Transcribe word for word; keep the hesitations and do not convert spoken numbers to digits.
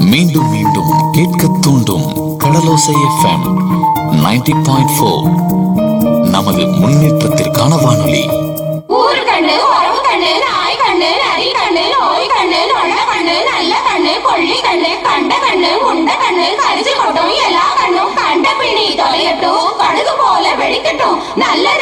மீண்டும் மீண்டும் கேட்க தூண்டும் கடலோசை எஃப்எம் நைன்டி பாயிண்ட் ஃபோர். நமது முன்னேற்றத்திற்கான வானொலி. ஊரு கண்ணு, உறவு கண்ணு, நாய் கண்ணு, நரி கண்ணு, நோய் கண்ணு, நொல்ல கண்ணு, நல்ல கண்ணு, கொள்ளி கண்ணு, கண்ட கண்ணு, முண்ட கண்ணு, கரிச்சு கொட்டும் எல்லா கண்ணும் கண்ட பிணி தொலையட்டும், கடுகு போல வெடிக்கட்டும், நல்ல